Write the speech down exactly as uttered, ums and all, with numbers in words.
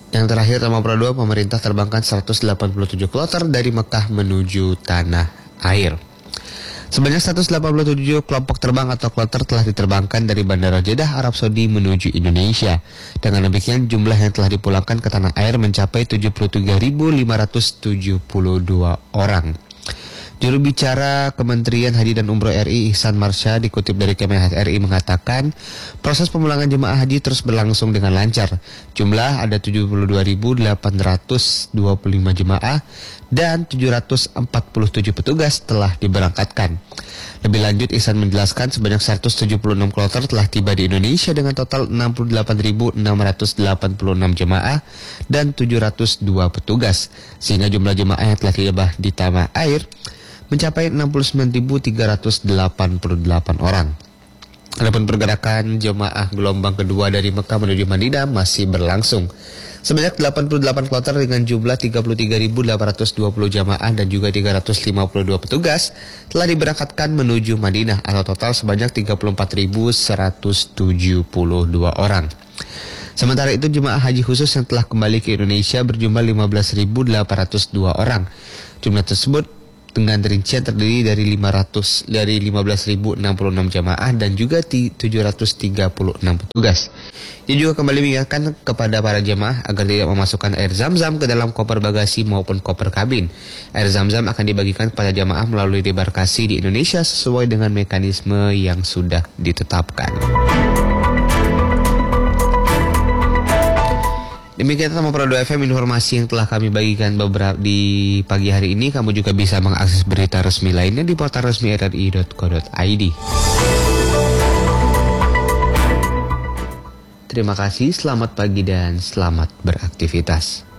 Yang terakhir, Tamapra dua, pemerintah terbangkan seratus delapan puluh tujuh kloter dari Mekah menuju tanah air. Sebanyak seratus delapan puluh tujuh kelompok terbang atau kloter telah diterbangkan dari Bandara Jeddah, Arab Saudi menuju Indonesia. Dengan demikian, jumlah yang telah dipulangkan ke tanah air mencapai tujuh puluh tiga ribu lima ratus tujuh puluh dua orang. Juru bicara Kementerian Haji dan Umroh R I, Ihsan Marsha, dikutip dari Kemenhas R I mengatakan, proses pemulangan jemaah haji terus berlangsung dengan lancar. Jumlah ada tujuh puluh dua ribu delapan ratus dua puluh lima jemaah dan tujuh ratus empat puluh tujuh petugas telah diberangkatkan. Lebih lanjut, Ihsan menjelaskan sebanyak seratus tujuh puluh enam kloter telah tiba di Indonesia dengan total enam puluh delapan ribu enam ratus delapan puluh enam jemaah dan tujuh ratus dua petugas, sehingga jumlah jemaah yang telah tiba di tanah air mencapai enam puluh sembilan ribu tiga ratus delapan puluh delapan orang. Adapun pergerakan jemaah gelombang kedua dari Mekah menuju Madinah masih berlangsung. Sebanyak delapan puluh delapan kloter dengan jumlah tiga puluh tiga ribu delapan ratus dua puluh jamaah dan juga tiga ratus lima puluh dua petugas telah diberangkatkan menuju Madinah, atau total sebanyak tiga puluh empat ribu seratus tujuh puluh dua orang. Sementara itu, jemaah haji khusus yang telah kembali ke Indonesia berjumlah lima belas ribu delapan ratus dua orang. Jumlah tersebut dengan rincian terdiri dari lima ratus dari lima belas ribu enam puluh enam jamaah dan juga tujuh ratus tiga puluh enam petugas. Dia juga kembali mengingatkan kepada para jamaah agar tidak memasukkan air zam-zam ke dalam koper bagasi maupun koper kabin. Air zam-zam akan dibagikan kepada jamaah melalui debarkasi di Indonesia sesuai dengan mekanisme yang sudah ditetapkan. Demikian Tamapra dua F M, informasi yang telah kami bagikan beberapa di pagi hari ini. Kamu juga bisa mengakses berita resmi lainnya di portal resmi r r i dot co dot i d. Terima kasih, selamat pagi dan selamat beraktivitas.